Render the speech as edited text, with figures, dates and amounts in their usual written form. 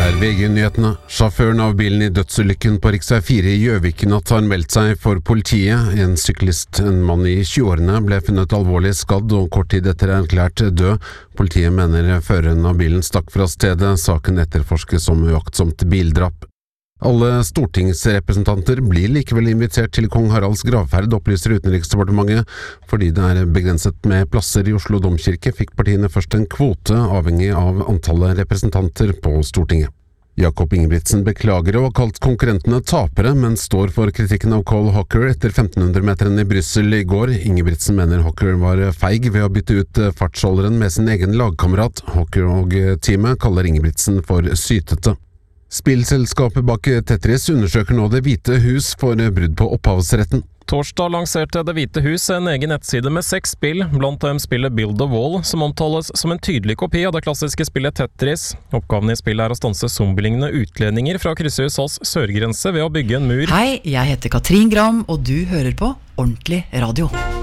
VG-nyhetene. Sjåføren av bilen i dødsulykken på riksvei 4 i Gjøvik natt har meldt seg for politiet. En syklist, en mann i 20-årene, ble funnet alvorlig skadd og kort tid etter erklært død. Politiet mener føreren av bilen stakk fra stedet. Saken etterforskes som uaktsomt bildrap. Alle stortingsrepresentanter blir likevel invitert til Kong Haralds gravferd, opplyser Utenriksdepartementet. Fordi det er begrenset med plasser i Oslo domkirke, fikk partiene først en kvote avhengig av antallet representanter på Stortinget. Jakob Ingebrigtsen beklager å ha kalt konkurrentene tapere, men står for kritikken av Cole Hocker etter 1500-meteren i Bryssel i går. Ingebrigtsen mener Hocker var feig ved å bytte ut fartsholderen med sin egen lagkamerat. Hocker og teamet kaller Ingebrigtsen for sytete. Spillselskapet bak Tetris undersøker nå Det hvite hus for brudd på opphavsretten. Torsdag lanserte Det hvite hus en egen nettside med 6 spill, blant dem spillet Build a Wall, som omtales som en tydelig kopi av det klassiske spillet Tetris. Oppgaven i spillet er å stanse zombielignende utledninger fra å krysse USAs sørgrense ved å bygge en mur. Hei, jeg heter Katrin Gram, og du hører på Ordentlig Radio.